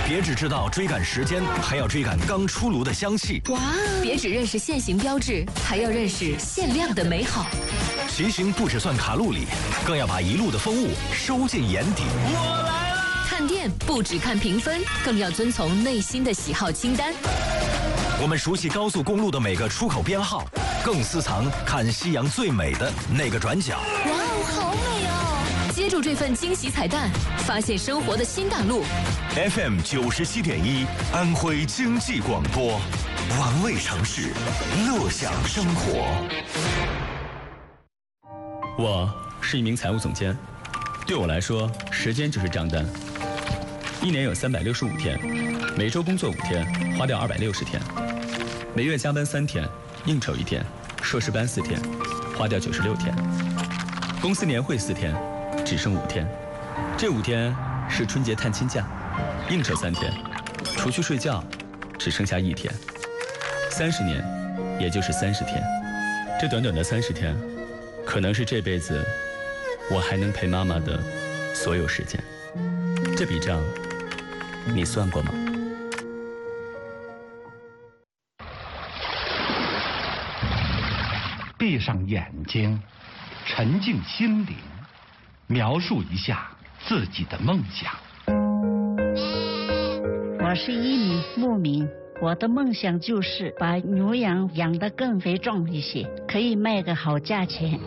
别只知道追赶时间，还要追赶刚出炉的香气。 哇！别只认识限行标志，还要认识限量的美好。 骑行不只算卡路里，更要把一路的风物收进眼底。 我来了！ 看店不只看评分，更要遵从内心的喜好清单。 我们熟悉高速公路的每个出口编号，更私藏看夕阳最美的那个转角。 哇哦，好美哦！接住这份惊喜彩蛋，发现生活的新大陆。 FM 97.1，安徽经济广播，玩味城市，乐享生活。 我是一名财务总监，对我来说，时间就是账单。一年有365天，每周工作5天，花掉260天；每月加班3天，应酬1天，硕士班4天，花掉96天；公司年会4天，只剩5天。这5天是春节探亲假，应酬3天，除去睡觉，只剩下1天。30年，也就是30天。这短短的30天，可能是这辈子我还能陪妈妈的所有时间。这笔账你算过吗？ 闭上眼睛，沉静心灵，描述一下自己的梦想。 我是一名牧民，我的梦想就是把牛羊养得更肥壮一些，可以卖个好价钱。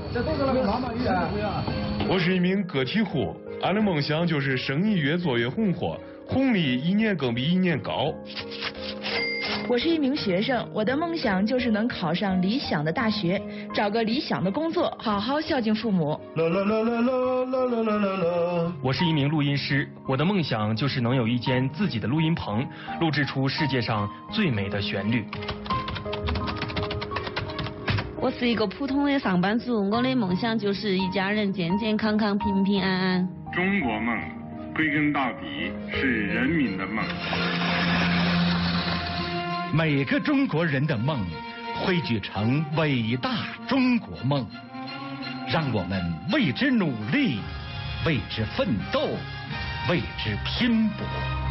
我是一名个体户，俺的梦想就是生意越做越红火，红利一年更比一年高。 我是一名学生，我的梦想就是能考上理想的大学，找个理想的工作，好好孝敬父母。 我是一名录音师，我的梦想就是能有一间自己的录音棚，录制出世界上最美的旋律。 我是一个普通的上班族，我的梦想就是一家人健健康康、平平安安。 中国梦，归根到底是人民的梦。 每个中国人的梦汇聚成伟大中国梦，让我们为之努力，为之奋斗，为之拼搏。